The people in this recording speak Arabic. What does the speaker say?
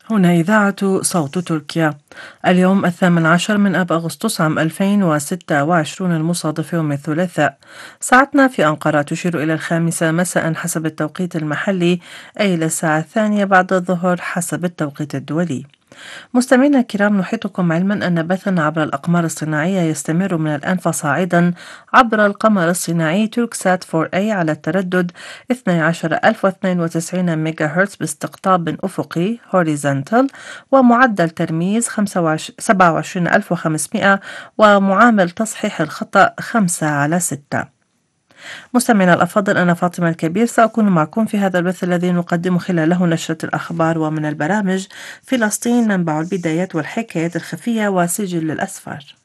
هنا إذاعة صوت تركيا. اليوم 18 من آب أغسطس عام 2026 المصادف يوم الثلاثاء. ساعتنا في أنقرة تشير إلى 5 مساء حسب التوقيت المحلي، أي إلى الساعة 2 بعد الظهر حسب التوقيت الدولي. مستمعينا الكرام، نحيطكم علما أن بثنا عبر الأقمار الصناعية يستمر من الآن فصاعدا عبر القمر الصناعي توركسات 4A على التردد 12092 ميجا هرتز باستقطاب أفقي horizontal، ومعدل ترميز 27500، ومعامل تصحيح الخطأ 5/6. مستمعينا الأفاضل، أنا فاطمة الكبير سأكون معكم في هذا البث الذي نقدم خلاله نشرة الأخبار ومن البرامج: فلسطين منبع البدايات والحكايات الخفية وسجل الأسفار.